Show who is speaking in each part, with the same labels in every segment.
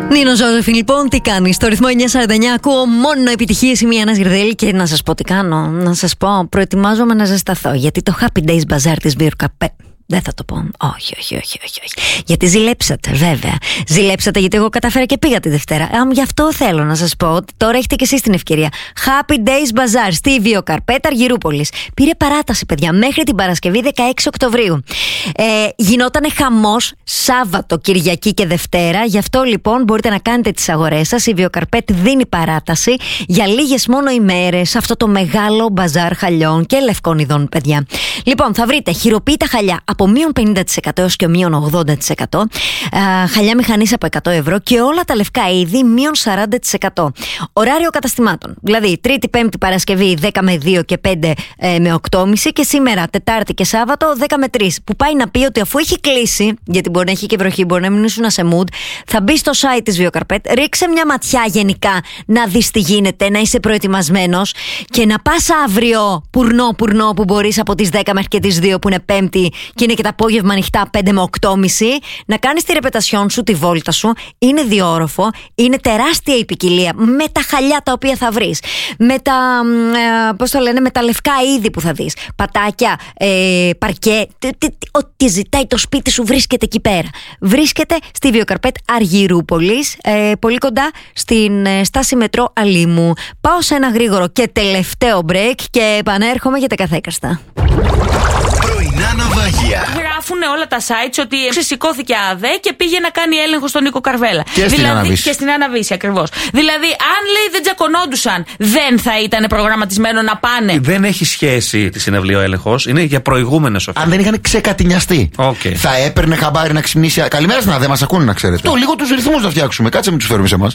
Speaker 1: Νίνο Ζώζεφιν, λοιπόν, τι κάνει? Στο ρυθμό 949 ακούω μόνο επιτυχίες. Είμαι η Άννα Γρυδέλη και να σας πω τι κάνω. Να σας πω, προετοιμάζομαι να ζεσταθώ. Γιατί το Happy Days Bazaar της Biorkapet. Δεν θα το πω. Όχι. Γιατί ζηλέψατε, βέβαια. Ζηλέψατε γιατί εγώ κατάφερα και πήγα τη Δευτέρα. Γι' αυτό θέλω να σας πω ότι τώρα έχετε και εσείς την ευκαιρία. Happy Days Bazaar στη Biorkapet Αργυρούπολης. Πήρε παράταση, παιδιά, μέχρι την Παρασκευή 16 Οκτωβρίου. Γινότανε χαμός Σάββατο, Κυριακή και Δευτέρα. Γι' αυτό λοιπόν μπορείτε να κάνετε τις αγορές σας. Η Biorkapet δίνει παράταση για λίγες μόνο ημέρες σε αυτό το μεγάλο μπαζάρ χαλιών και λευκών ειδών, παιδιά. Λοιπόν, θα βρείτε χειροποίητα χαλιά από μείον 50% έως και μείον 80%, χαλιά μηχανής από 100 ευρώ και όλα τα λευκά είδη μείον 40%. Ωράριο καταστημάτων, δηλαδή Τρίτη, Πέμπτη, Παρασκευή 10 με 2 και 5 με 8.30 και σήμερα Τετάρτη και Σάββατο 10 με 3. Που πάει να πει ότι αφού έχει κλείσει, γιατί μπορεί να έχει και βροχή, μπορεί να μην ήσουν σε mood, θα μπει στο site της Biorkapet, ρίξε μια ματιά γενικά να δεις τι γίνεται, να είσαι προετοιμασμένος και να πας αύριο πουρνό που μπορείς από τις 10 μέχρι και τις 2 που είναι Πέμπτη και είναι και τα απόγευμα ανοιχτά 5 με 8.30, να κάνεις τη ρεπετασιόν σου, τη βόλτα σου. Είναι διόροφο, είναι τεράστια η ποικιλία με τα χαλιά τα οποία θα βρεις, με τα, με τα λευκά είδη που θα δεις, πατάκια, παρκέ, ό,τι ζητάει το σπίτι σου βρίσκεται εκεί πέρα. Βρίσκεται στη Biorkapet Αργυρούπολης, πολύ κοντά στην στάση μετρό Αλήμου. Πάω σε ένα γρήγορο και τελευταίο break και επανέρχομαι για τα καθέκαστα.
Speaker 2: Πρωινά ναυάγια.
Speaker 3: Γράφουν όλα τα sites ότι ξεσηκώθηκε ΑΔΕ και πήγε να κάνει έλεγχο στον Νίκο Καρβέλα.
Speaker 4: Και στην Αναβίση.
Speaker 3: Και στην Αναβίση, ακριβώς. Δηλαδή, αν λέει δεν τζακωνόντουσαν, δεν θα ήταν προγραμματισμένο να πάνε.
Speaker 4: Δεν έχει σχέση τη συναυλία ο έλεγχος. Είναι για προηγούμενες οφείλες.
Speaker 5: Αν δεν είχαν ξεκατηνιαστεί, θα έπαιρνε χαμπάρι να ξυπνήσει. Καλημέρα στην ΑΔΕ, μας ακούνε να ξέρετε. Το λίγο τους ρυθμούς να φτιάξουμε. Κάτσε μην τους φέρουμε σε εμάς.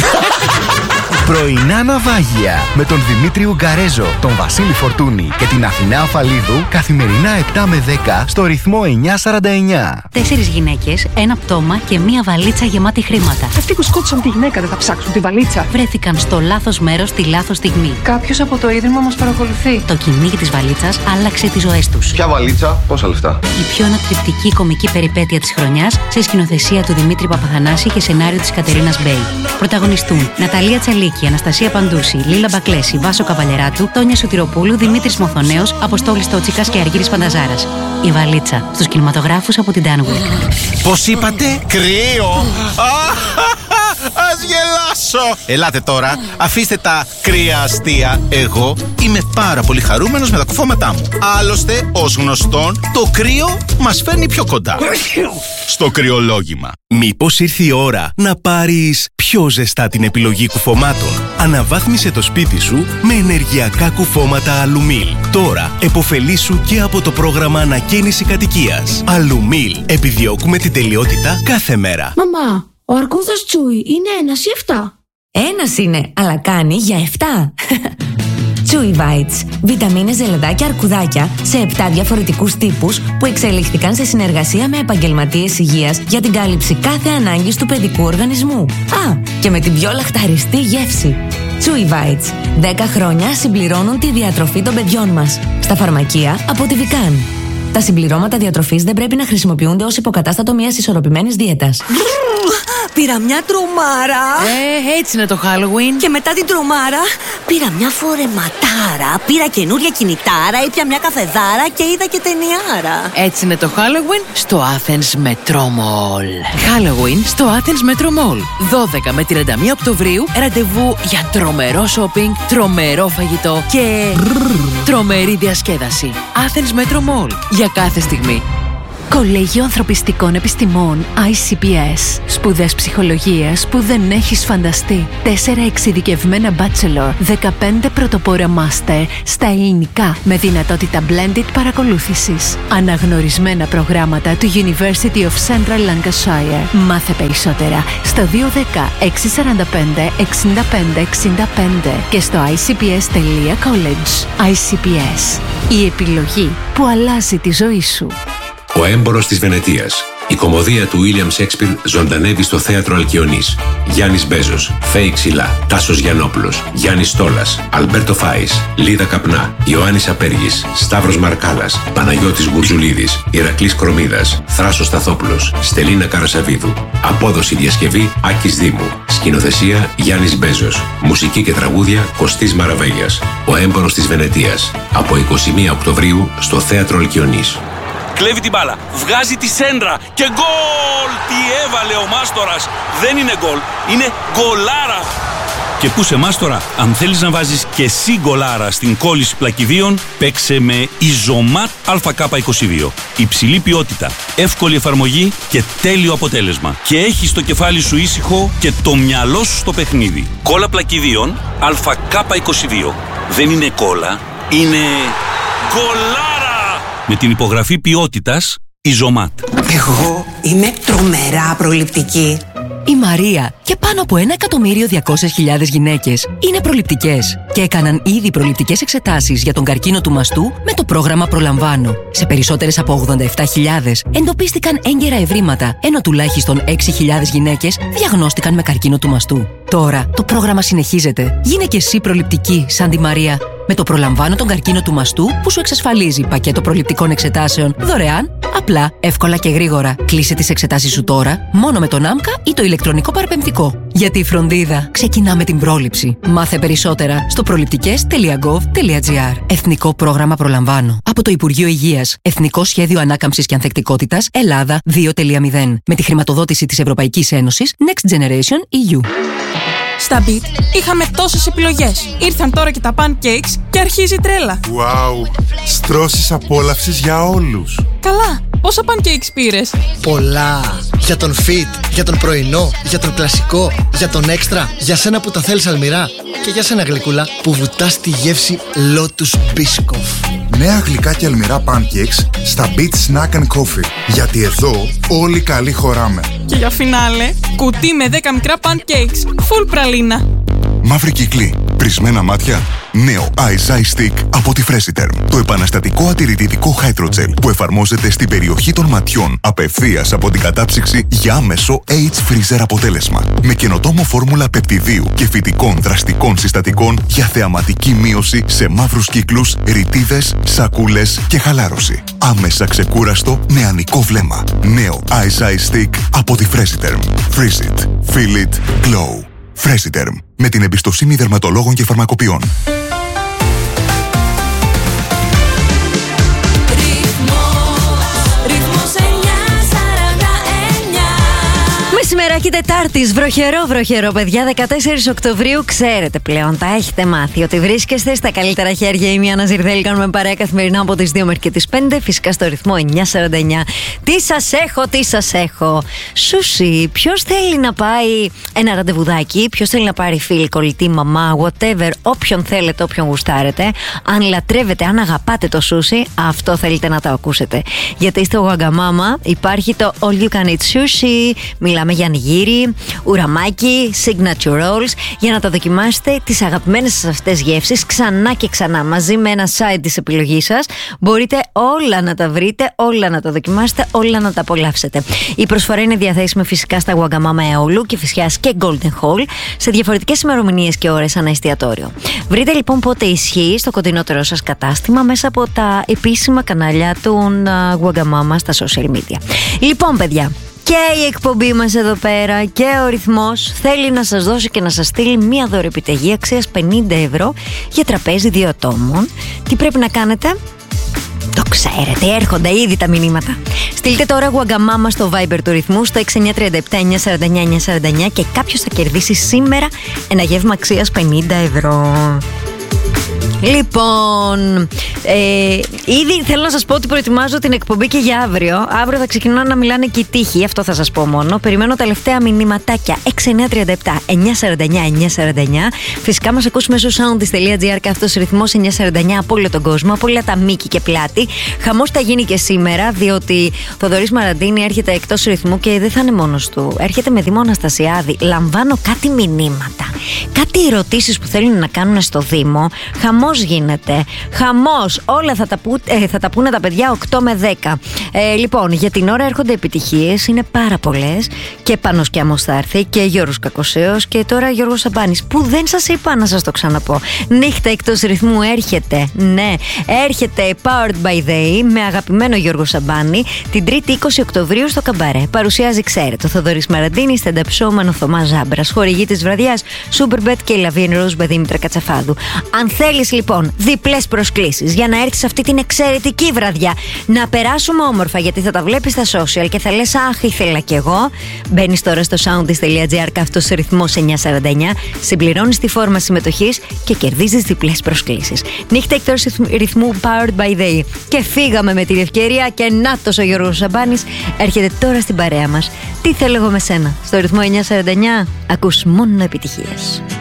Speaker 2: Πρωινά ναυάγια με τον Δημήτρη Ουγκαρέζο, τον Βασίλη Φορτούνη και την Αθηνά Αφαλίδου καθημερινά 7 με 10 στο ρυθμό 949.
Speaker 6: 4 γυναίκες, ένα πτώμα και μία βαλίτσα γεμάτη χρήματα.
Speaker 7: Αυτοί που σκότωσαν τη γυναίκα δεν θα ψάξουν τη βαλίτσα.
Speaker 6: Βρέθηκαν στο λάθος μέρος τη λάθος στιγμή.
Speaker 7: Κάποιος από το ίδρυμα μας παρακολουθεί.
Speaker 6: Το κυνήγι της βαλίτσας άλλαξε τις ζωές τους.
Speaker 5: Ποια βαλίτσα, πόσα λεφτά?
Speaker 6: Η πιο ανατριπτική κομική περιπέτεια της χρονιάς σε σκηνοθεσία του Δημήτρη Παπαθανάση και σενάριο της Κατερίνας Μπέι. Πρωταγωνιστούν Ναταλία Τσαλίκη, Αναστασία Παντούση, Λίλα Μπακλέση, Βάσο Καβαλεράτου, Τόνια Σωτηροπούλου, Δημήτρης Μοθονέος, Αποστόλης Τότσικας και Αργύρης Πανταζάρας. Η βαλίτσα στους κινηματογράφους από την Dunwich.
Speaker 8: Πώς είπατε? Κρύο! Ας γελάσω! Ελάτε τώρα, αφήστε τα κρύα αστεία. Εγώ είμαι πάρα πολύ χαρούμενος με τα κουφώματά μου. Άλλωστε, ως γνωστόν, το κρύο μας φέρνει πιο κοντά. Στο κρυολόγημα.
Speaker 2: Μήπως ήρθε η ώρα να πάρεις πιο ζεστά την επιλογή κουφωμάτων? Αναβάθμισε το σπίτι σου με ενεργειακά κουφώματα Αλουμίλ. Τώρα επωφελήσου και από το πρόγραμμα ανακαίνιση κατοικίας. Αλουμίλ. Επιδιώκουμε την τελειότητα κάθε μέρα.
Speaker 9: Μαμά, ο αρκούδας Τσούι είναι 1 ή 7?
Speaker 10: Ένας είναι, αλλά κάνει για 7. Chewy Bites. Βιταμίνες, ζελεδάκια, αρκουδάκια σε 7 διαφορετικούς τύπους που εξελίχθηκαν σε συνεργασία με επαγγελματίες υγείας για την κάλυψη κάθε ανάγκης του παιδικού οργανισμού. Και με την πιο λαχταριστή γεύση. Chewy Bites. 10 χρόνια συμπληρώνουν τη διατροφή των παιδιών μας. Στα φαρμακεία από τη Vican. Τα συμπληρώματα διατροφής δεν πρέπει να χρησιμοποιούνται ως υποκατάστατο μιας ισορροπημένης δίαιτας. Πήρα μια τρομάρα.
Speaker 3: Έτσι είναι το Halloween.
Speaker 10: Και μετά την τρομάρα πήρα μια φορεματάρα. Πήρα καινούρια κινητάρα. Ήπια μια καφεδάρα και είδα και ταινιάρα.
Speaker 3: Έτσι είναι το Halloween στο Athens Metro Mall. Halloween στο Athens Metro Mall. 12 με 31 Οκτωβρίου ραντεβού για τρομερό shopping, τρομερό φαγητό και τρομερή διασκέδαση. Athens Metro Mall. Για κάθε στιγμή.
Speaker 11: Κολέγιο Ανθρωπιστικών Επιστημών ICPS. Σπουδές ψυχολογίας που δεν έχεις φανταστεί. 4 εξειδικευμένα bachelor, 15 πρωτοπόρα master στα ελληνικά με δυνατότητα blended παρακολούθησης. Αναγνωρισμένα προγράμματα του University of Central Lancashire. Μάθε περισσότερα στο 210 645 65 65 και στο icps.college. ICPS. Η επιλογή που αλλάζει τη ζωή σου.
Speaker 12: Ο έμπορος της Βενετίας. Η κωμωδία του William Shakespeare ζωντανεύει στο θέατρο Αλκιονής. Γιάννης Μπέζος, Φέη Ξυλά, Τάσος Γιαννόπουλος, Γιάννης Στόλας, Αλμπέρτο Φάης, Λίδα Καπνά, Ιωάννης Απέργης, Σταύρος Μαρκάλας, Παναγιώτης Γκουρζουλίδης, Ηρακλής Κρομίδας, Θράσος Σταθόπουλος, Στελίνα Καρασαβίδου. Απόδοση διασκευή Άκης Δήμου. Σκηνοθεσία Γιάννης Μπέζος. Μουσική και τραγούδια Κωστής Μαραβέγιας. Ο έμπορος της Βενετίας. Από 21 Οκτωβρίου στο θέατρο Αλκιονής.
Speaker 13: Κλέβει την μπάλα, βγάζει τη σέντρα και γκολ! Τι έβαλε ο Μάστορας! Δεν είναι γκολ, είναι γκολάρα! Και πού σε Μάστορα, αν θέλεις να βάζεις και εσύ γκολάρα στην κόλληση πλακιδίων, παίξε με Ιζωμάτ ΑΚ22. Υψηλή ποιότητα, εύκολη εφαρμογή και τέλειο αποτέλεσμα. Και έχεις το κεφάλι σου ήσυχο και το μυαλό σου στο παιχνίδι. Κόλλα πλακιδίων ΑΚ22. Δεν είναι κόλλα, είναι γκολάρα! Με την υπογραφή ποιότητας Ιζωμάτ.
Speaker 14: Εγώ είμαι τρομερά προληπτική.
Speaker 15: Η Μαρία και πάνω από 1.200.000 γυναίκες είναι προληπτικές και έκαναν ήδη προληπτικές εξετάσεις για τον καρκίνο του μαστού με το πρόγραμμα Προλαμβάνω. Σε περισσότερες από 87.000 εντοπίστηκαν έγκαιρα ευρήματα, ενώ τουλάχιστον 6.000 γυναίκες διαγνώστηκαν με καρκίνο του μαστού. Τώρα το πρόγραμμα συνεχίζεται. Γίνε και εσύ προληπτική σαν τη Μαρία. Με το Προλαμβάνω τον καρκίνο του μαστού που σου εξασφαλίζει πακέτο προληπτικών εξετάσεων δωρεάν, απλά, εύκολα και γρήγορα. Κλείσε τις εξετάσεις σου τώρα, μόνο με τον ΆΜΚΑ ή το ηλεκτρονικό παραπεμптικό. Γιατί η φροντίδα ξεκινά με την πρόληψη. Μάθε περισσότερα στο προληπτικές.gov.gr. Εθνικό πρόγραμμα Προλαμβάνω. Από το Υπουργείο Υγείας. Εθνικό Σχέδιο Ανάκαμψης και Ανθεκτικότητας Ελλάδα 2.0. Με τη χρηματοδότηση της Ευρωπαϊκής Ένωσης Next Generation EU.
Speaker 16: Στα Beat είχαμε τόσες επιλογές. Ήρθαν τώρα και τα pancakes και αρχίζει η τρέλα.
Speaker 17: Wow! Στρώσεις απόλαυσης για όλους.
Speaker 16: Καλά, πόσα pancakes πήρες?
Speaker 18: Πολλά. Για τον fit, για τον πρωινό, για τον κλασικό, για τον έξτρα, για σένα που τα θέλεις αλμυρά και για σένα γλυκούλα που βουτάς τη γεύση Lotus Biscoff.
Speaker 17: Νέα γλυκά και αλμυρά pancakes στα Beat Snack and Coffee. Γιατί εδώ όλοι καλοί χωράμε.
Speaker 16: Και για φινάλε, κουτί με 10 μικρά pancakes. Full πραλίνα.
Speaker 17: Μαύρη κύκλη, πρισμένα μάτια. Νέο Ice Ice Stick από τη Freshiterm. Το επαναστατικό ατηρητικό Hydrogel που εφαρμόζεται στην περιοχή των ματιών απευθείας από την κατάψυξη για άμεσο H-Freezer αποτέλεσμα. Με καινοτόμο φόρμουλα πεπτιδίου και φυτικών δραστικών συστατικών για θεαματική μείωση σε μαύρους κύκλους, ρητίδες, σακούλες και χαλάρωση. Άμεσα ξεκούραστο νεανικό βλέμμα. Νέο Ice Ice Stick από τη Freshiterm. Freeze it. Feel it. Glow. Freshiterm. Με την εμπιστοσύνη δερματολόγων και φαρμακοποιών.
Speaker 1: Μεσημεράκι Τετάρτης, βροχερό παιδιά, 14 Οκτωβρίου. Ξέρετε πλέον, τα έχετε μάθει ότι βρίσκεστε στα καλύτερα χέρια. Είμαι η Άννα Ζιρδέλη, κάνουμε παρέα καθημερινά από τις 2 μέχρι και τις 5, φυσικά στο ρυθμό 949. Τι σας έχω. Σούσι, ποιος θέλει να πάει ένα ραντεβουδάκι, ποιος θέλει να πάρει φίλη, κολλητή, μαμά, whatever, όποιον θέλετε, όποιον γουστάρετε. Αν λατρεύετε, αν αγαπάτε το σούσι, αυτό θέλετε να το ακούσετε. Γιατί στο Wagamama υπάρχει το All You Can Eat Sushi. Μιλάμε για νιγίρι, ουραμάκι, signature rolls, για να τα δοκιμάσετε τις αγαπημένες σας αυτές γεύσεις ξανά και ξανά μαζί με ένα side της επιλογής σας. Μπορείτε όλα να τα βρείτε, όλα να τα δοκιμάσετε, όλα να τα απολαύσετε. Η προσφορά είναι διαθέσιμη φυσικά στα Wagamama Εόλου και Φυσιάς και Golden Hall σε διαφορετικές ημερομηνίες και ώρες ανά εστιατόριο. Βρείτε λοιπόν πότε ισχύει στο κοντινότερό σας κατάστημα μέσα από τα επίσημα κανάλια των Wagamama στα social media. Λοιπόν παιδιά, και η εκπομπή μας εδώ πέρα και ο ρυθμός θέλει να σας δώσει και να σας στείλει μία δωρεοπιταγή αξίας 50 ευρώ για τραπέζι 2 ατόμων. Τι πρέπει να κάνετε? Το ξέρετε, έρχονται ήδη τα μηνύματα. Στείλτε τώρα Wagamama στο Viber του ρυθμού στο 6937-949-949 και κάποιος θα κερδίσει σήμερα ένα γεύμα αξίας 50 ευρώ. Λοιπόν, ήδη θέλω να σας πω ότι προετοιμάζω την εκπομπή και για αύριο. Αύριο θα ξεκινώ να μιλάνε και οι τύχοι, αυτό θα σας πω μόνο. Περιμένω τα τελευταία μηνύματάκια 6937-949-949. Φυσικά μας ακούς μέσω soundis.gr και αυτός ρυθμός 949 από όλο τον κόσμο, από όλα τα μήκη και πλάτη. Χαμός θα γίνει και σήμερα, διότι ο Θοδωρής Μαραντίνη έρχεται εκτός ρυθμού και δεν θα είναι μόνος του. Έρχεται με Δήμο Αναστασιάδη. Λαμβάνω κάτι μηνύματα, κάτι ερωτήσεις που θέλουν να κάνουν στο Δήμο. Χαμός χαμός γίνεται. Χαμός. Όλα θα τα πούνε τα παιδιά 8 με 10. Λοιπόν, για την ώρα έρχονται επιτυχίες, είναι πάρα πολλές. Και Πάνος Κιάμος θα έρθει και Γιώργος Κακοσέος και τώρα Γιώργος Σαμπάνης, που δεν σας είπα να σας το ξαναπώ. Νύχτα εκτός ρυθμού έρχεται. Ναι, έρχεται Powered by Day με αγαπημένο Γιώργο Σαμπάνη την 3η 20 Οκτωβρίου στο Καμπαρέ. Παρουσιάζει, ξέρετε, ο Θοδωρής Μαραντίνης, stand-up showman, ο Θωμάς Ζάμπρας. Χορηγή της βραδιάς Superbet και η Λαβίν Ροζ Δήμητρα Κατσαφάδου. Αν θέλεις λοιπόν διπλές προσκλήσεις για να έρθεις αυτή την εξαιρετική βραδιά, να περάσουμε όμορφα, γιατί θα τα βλέπεις στα social και θα λες αχ, ήθελα κι εγώ. Μπαίνεις τώρα στο soundis.gr καύτος ρυθμός 949, συμπληρώνεις τη φόρμα συμμετοχής και κερδίζεις διπλές προσκλήσεις. Νύχτα εκτός ρυθμού Powered by Day. Και φύγαμε με την ευκαιρία και νάτος ο Γιώργος Σαμπάνης έρχεται τώρα στην παρέα μας. Τι θέλω εγώ με σένα. Στο ρυθμό 949 ακούς μόνο επιτυχίες.